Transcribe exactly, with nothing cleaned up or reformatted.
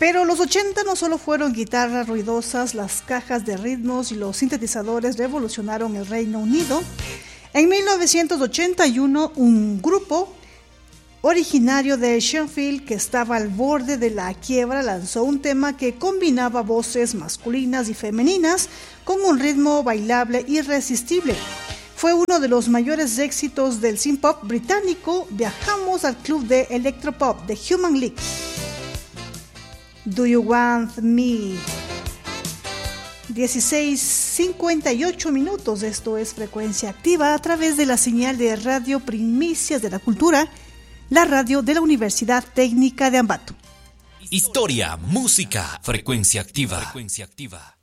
Pero los ochenta no solo fueron guitarras ruidosas, las cajas de ritmos y los sintetizadores revolucionaron el Reino Unido. En mil novecientos ochenta y uno, un grupo originario de Sheffield que estaba al borde de la quiebra lanzó un tema que combinaba voces masculinas y femeninas con un ritmo bailable irresistible. Fue uno de los mayores éxitos del synth-pop británico. Viajamos al club de electropop de Human League. Do You Want Me? dieciséis cincuenta y ocho minutos, esto es Frecuencia Activa a través de la señal de Radio Primicias de la Cultura, la radio de la Universidad Técnica de Ambato. Historia, música, Frecuencia Activa. Frecuencia Activa.